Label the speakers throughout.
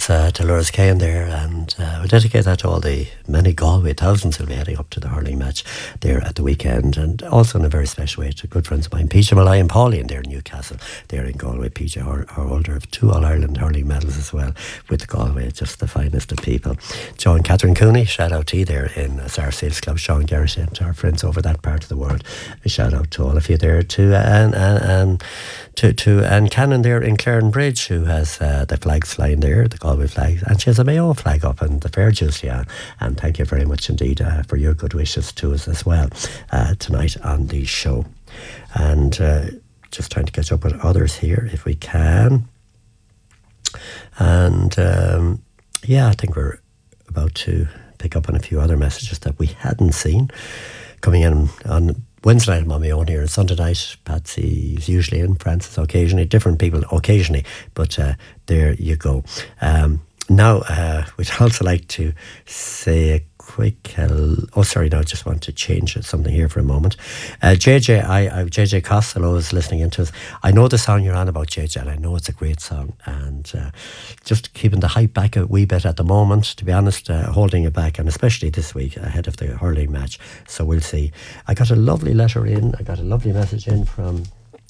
Speaker 1: that's Dolores Kane there, and we dedicate that to all the many Galway thousands who'll be heading up to the hurling match there at the weekend, and also in a very special way to good friends of mine, Peter Malloy and Pauline there in Newcastle, there in Galway. Peter, our holder of 2 All-Ireland hurling medals as well with Galway, just the finest of people. Joe and Catherine Cooney, shout out to you there in Sarsfields Club. Sean Garrett and our friends over that part of the world, a shout out to all of you there too, and Cannon there in Clarenbridge, who has the flags flying there, the Galway flags, and she has a Mayo flag up and the fair juice, yeah. And thank you very much indeed for your good wishes to us as well tonight on the show. And just trying to catch up with others here if we can. And yeah, I think we're about to pick up on a few other messages that we hadn't seen coming in on Wednesday night I'm on my own here, and Sunday night Patsy's usually in, Francis occasionally, different people occasionally, but there you go. Now we'd also like to say a quick I just want to change something here for a moment. JJ Costello is listening into us. I know the song you're on about, JJ, and I know it's a great song, and just keeping the hype back a wee bit at the moment, to be honest, holding it back, and especially this week ahead of the hurling match, so we'll see. I got a lovely letter in, I got a lovely message in from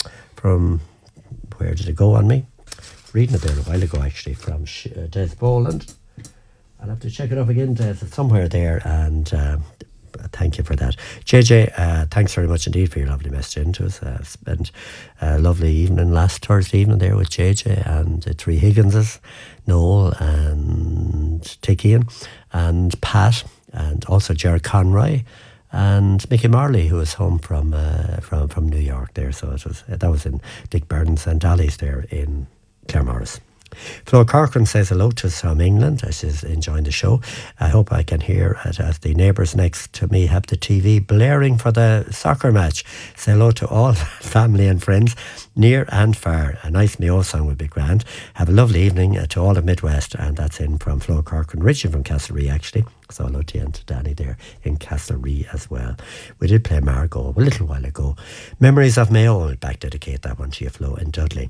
Speaker 1: where did it go on me? Reading it there a while ago actually, from Des Boland. I'll have to check it up again, Des. It's somewhere there, and thank you for that. JJ, thanks very much indeed for your lovely message into us. Spent a lovely evening last Thursday evening there with JJ and the 3 Higginses, Noel and Tickian and Pat, and also Jared Conroy and Mickey Marley, who was home from New York there. So that was in Dick Burns and Dolly's there in Claremorris. Flo Corcoran says hello to us from England. She's enjoying the show. I hope I can hear it as the neighbours next to me have the TV blaring for the soccer match. Say hello to all family and friends near and far. A nice Mayo song would be grand. Have a lovely evening to all of Midwest, and that's in from Flo Corcoran. Richie from Castlerea actually. So hello to you and to Danny there in Castlerea as well. We did play Margot a little while ago. Memories of Mayo. I'll back dedicate that one to you, Flo, in Dudley.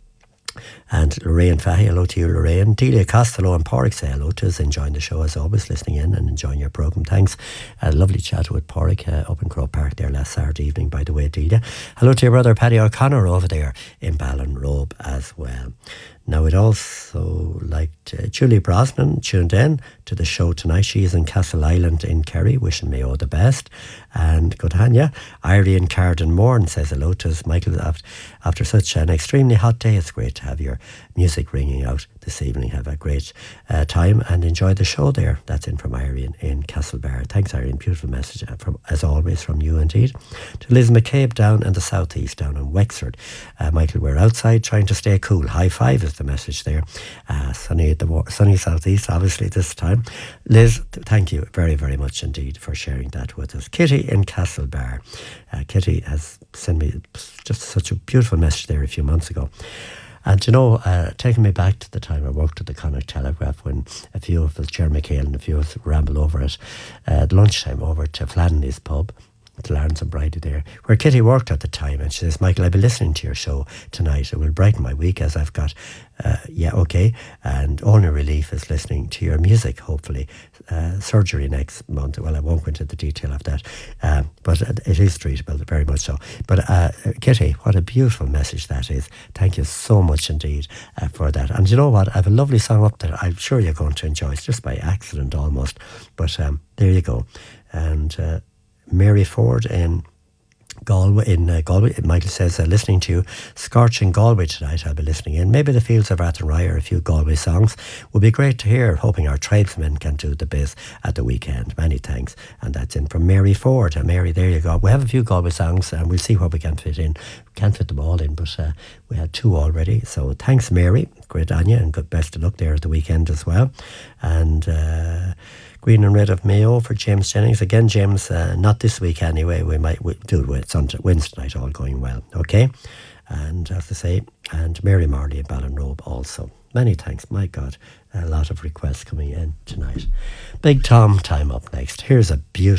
Speaker 1: And Lorraine Fahy, hello to you, Lorraine. Delia Costello and Porrick say hello to us, enjoying the show as always, listening in and enjoying your programme. Thanks. A lovely chat with Porrick up in Croke Park there last Saturday evening, by the way, Delia. Hello to your brother Paddy O'Connor over there in Ballinrobe as well. Now, we'd also like Julie Brosnan tuned in to the show tonight. She is in Castle Island in Kerry, wishing me all the best. And good Hanya. Irie in Carden Morn says hello to us. Michael, after such an extremely hot day, it's great to have your music ringing out this evening. Have a great time and enjoy the show there. That's in from Irene in Castlebar. Thanks, Irene. Beautiful message, as always, from you indeed. To Liz McCabe down in the southeast, down in Wexford. Michael, we're outside trying to stay cool. High five is the message there. Sunny southeast, obviously, this time. Liz, thank you very, very much indeed for sharing that with us. Kitty in Castlebar. Kitty has sent me just such a beautiful message there a few months ago. And you know, taking me back to the time I worked at the Connacht Telegraph, when a few of us, Jeremy McHale and a few of us, rambled over at lunchtime over to Flanagan's pub, to Lawrence and Bridie there, where Kitty worked at the time, and she says, Michael, I'll be listening to your show tonight. It will brighten my week as I've got, and only relief is listening to your music, hopefully. Surgery next month. Well, I won't go into the detail of that, but it is treatable, very much so. But Kitty, what a beautiful message that is. Thank you so much indeed for that. And you know what? I have a lovely song up there. I'm sure you're going to enjoy it, just by accident almost. But there you go. And Mary Ford in Galway, Michael says, listening to you, Scorching Galway tonight. I'll be listening in. Maybe the Fields of Athenry or a few Galway songs would be great to hear. Hoping our tribesmen can do the biz at the weekend. Many thanks. And that's in from Mary Ford. And Mary, there you go. We have a few Galway songs and we'll see what we can fit in. We can't fit them all in, but we had 2 already. So thanks, Mary. Great on you, and good best of luck there at the weekend as well. And Green and Red of Mayo for James Jennings. Again, James, not this week anyway. We might do it on Wednesday night, all going well. Okay? And as I say, and Mary Marley in Ballinrobe also. Many thanks. My God, a lot of requests coming in tonight. Big Tom time up next. Here's a beautiful